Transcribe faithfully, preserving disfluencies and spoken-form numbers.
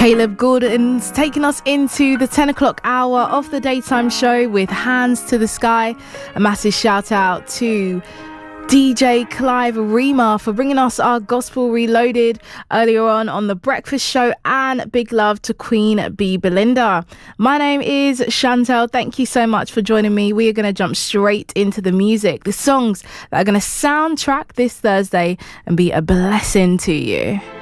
Caleb Gordon's taking us into the ten o'clock hour of the daytime show with Hands to the Sky. A massive shout out to D J Clive Rima for bringing us our Gospel Reloaded earlier on on The Breakfast Show, and big love to Queen Bee Belinda. My name is Chantel. Thank you so much for joining me. We are going to jump straight into the music, the songs that are going to soundtrack this Thursday and be a blessing to you.